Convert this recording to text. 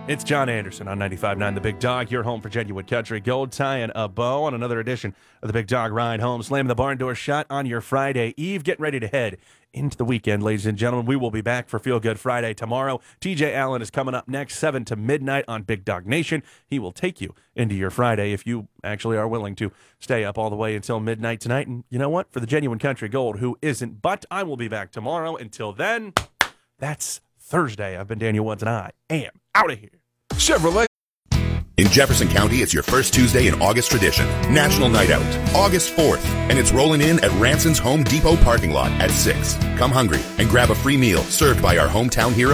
It's John Anderson on 95.9 The Big Dog, your home for genuine country gold, tying a bow on another edition of The Big Dog Ride Home, slamming the barn door shut on your Friday Eve, getting ready to head into the weekend, ladies and gentlemen. We will be back for Feel Good Friday tomorrow. TJ Allen is coming up next, 7 to midnight on Big Dog Nation. He will take you into your Friday if you actually are willing to stay up all the way until midnight tonight. And you know what? For the genuine country gold, who isn't? But I will be back tomorrow. Until then, that's Thursday. I've been Daniel Woods, and I am out of here. Chevrolet. In Jefferson County, it's your first Tuesday in August tradition, National Night Out, August 4th, and it's rolling in at Ranson's Home Depot parking lot at 6. Come hungry and grab a free meal served by our hometown hero,